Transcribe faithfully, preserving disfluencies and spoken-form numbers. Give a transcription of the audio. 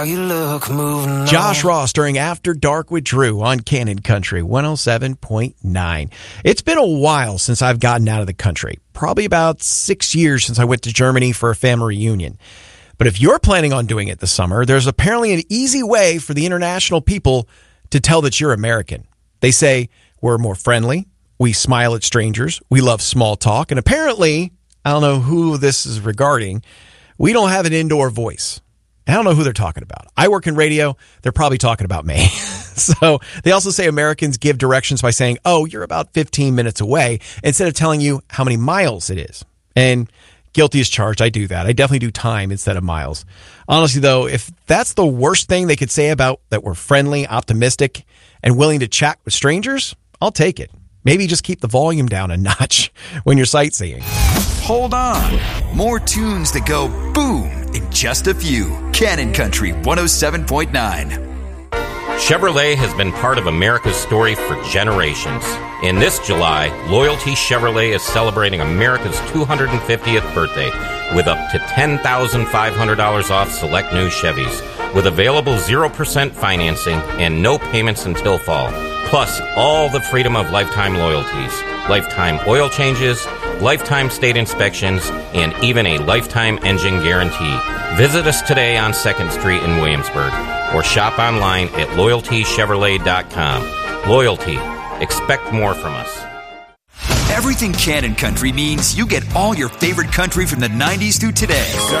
You look moving Josh Ross during After Dark with Drew on Cannon Country one oh seven point nine. It's been a while since I've gotten out of the country. Probably about six years since I went to Germany for a family reunion. But if you're planning on doing it this summer, there's apparently an easy way for the international people to tell that you're American. They say we're more friendly, we smile at strangers, we love small talk, and apparently, I don't know who this is regarding, we don't have an indoor voice. I don't know who they're talking about. I work in radio. They're probably talking about me. So they also say Americans give directions by saying, oh, you're about fifteen minutes away, instead of telling you how many miles it is. And guilty as charged. I do that. I definitely do time instead of miles. Honestly, though, if that's the worst thing they could say about that we're friendly, optimistic, and willing to chat with strangers, I'll take it. Maybe just keep the volume down a notch when you're sightseeing. Hold on. More tunes that go boom in just a few. Cannon Country one oh seven point nine. Chevrolet has been part of America's story for generations. In this July, Loyalty Chevrolet is celebrating America's two hundred fiftieth birthday with up to ten thousand five hundred dollars off select new Chevys, with available zero percent financing and no payments until fall. Plus, all the freedom of lifetime loyalties, lifetime oil changes, lifetime state inspections, and even a lifetime engine guarantee. Visit us today on second Street in Williamsburg or shop online at loyalty chevrolet dot com. Loyalty. Expect more from us. Everything Cannon Country means you get all your favorite country from the nineties through today.